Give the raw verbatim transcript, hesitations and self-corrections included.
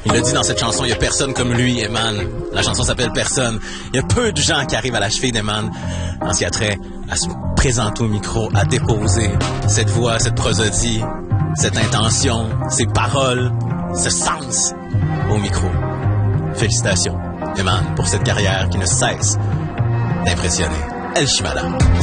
Il a dit dans cette chanson, il y a personne comme lui, Eman. La chanson s'appelle Personne. Il y a peu de gens qui arrivent à la cheville d'Eman en ce qui a trait à se présenter au micro, à déposer cette voix, cette prosodie, cette intention, ces paroles, ce sens au micro. Félicitations, Eman, pour cette carrière qui ne cesse d'impressionner El Chimala.